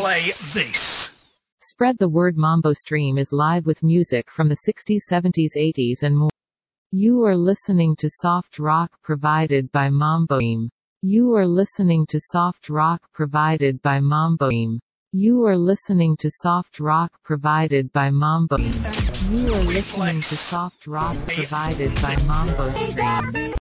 play this. Spread the word. Mambo Stream is live with music from the 60s, 70s, 80s and more. You are listening to soft rock provided by Mambo Stream. You are listening to soft rock provided by Mambo Stream. You are listening to soft rock provided by Mambo Stream. You are listening to soft rock provided by Mambo Stream.